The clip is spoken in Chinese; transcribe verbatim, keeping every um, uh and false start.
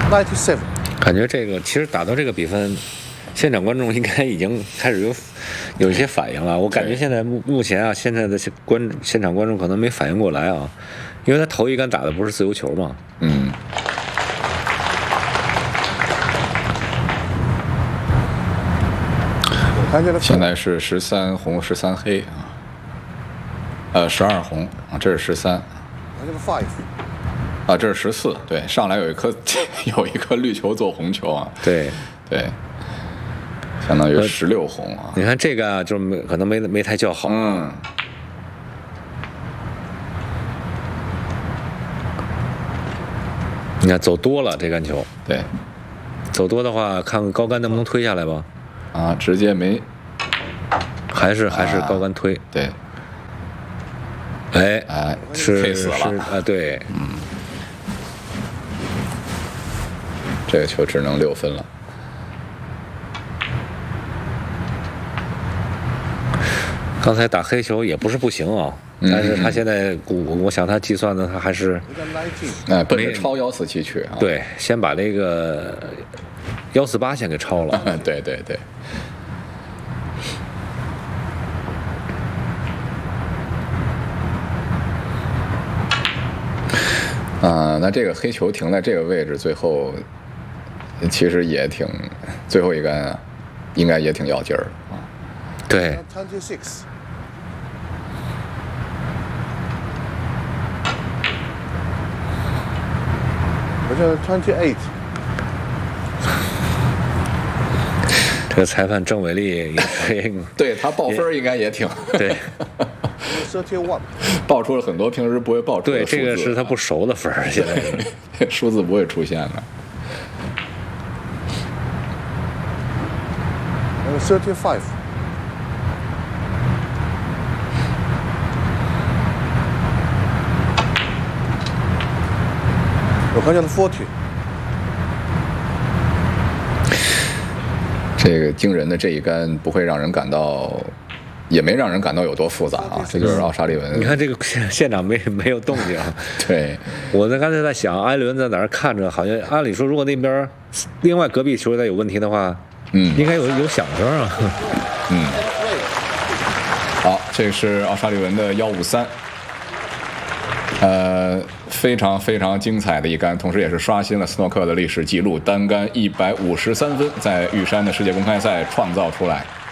ninety-seven。 感觉这个其实打到这个比分，现场观众应该已经开始有有一些反应了。我感觉现在目目前啊，现在的观现场观众可能没反应过来啊，因为他头一杆打的不是自由球嘛。 嗯。现在是十三红十三黑啊，呃，十二红啊，这是十三。啊，这是十四，对，上来有一颗有一颗绿球做红球啊， 对对，相当于十六红啊。 你看这个啊，就没可能没没太叫好。 嗯。 你看走多了这杆球， 对， 走多的话，看看高杆能不能推下来吧。 啊，直接没， 还是还是高杆推。 啊、对。 哎哎， 是配死了啊，对， 嗯。这个球只能六分了。 刚才打黑球也不是不行啊， 嗯、 但是他现在我我想他计算的他还是哎奔着超幺四七去啊。 对，先把那个幺四八先给超了。 对对对。啊，那这个黑球停在这个位置，最后其实也挺，最后一杆啊，应该也挺要劲儿啊。 对。 我觉得 twenty-eight。 这个裁判郑伟丽也可以， 对他报分应该也挺对。 thirty-one。 报出了很多平时不会报出的数字。 对，这个是他不熟的分儿，现在数字不会出现的。 thirty-five。我看见了 forty。 这个惊人的这一杆不会让人感到，也没让人感到有多复杂啊。这就是奥沙利文。 你看这个现现场没没有动静。 对， 我在刚才在想，艾伦在哪儿看着，好像按理说，如果那边另外隔壁球队有问题的话， 嗯， 应该有有响声啊。 嗯。好，这是奥沙利文的幺五三。呃，非常非常精彩的一杆，同时也是刷新了斯诺克的历史记录，单杆一百五十三分，在玉山的世界公开赛创造出来。